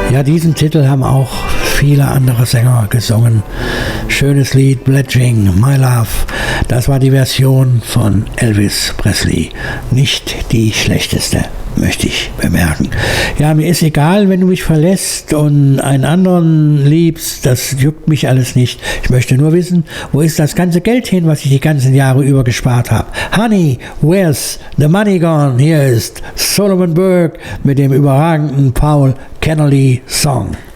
Ja, diesen Titel haben auch viele andere Sänger gesungen. Schönes Lied, Pledging, My Love. Das war die Version von Elvis Presley. Nicht die schlechteste, möchte ich bemerken. Ja, mir ist egal, wenn du mich verlässt und einen anderen liebst, das juckt mich alles nicht. Ich möchte nur wissen, wo ist das ganze Geld hin, was ich die ganzen Jahre über gespart habe. Honey, where's the money gone? Hier ist Solomon Burke mit dem überragenden Paul Kennelly Song.